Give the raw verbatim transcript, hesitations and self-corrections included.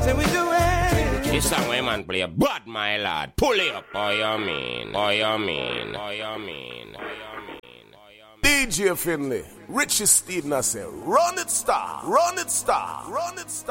Say we do it. This song where man play bad, my lad. Pull it up. Oh, you mean? Oh, you mean? Oh, you mean? Oh, you mean? D J Finley, Richie Steve Nasser, run it star, run it star, run it star.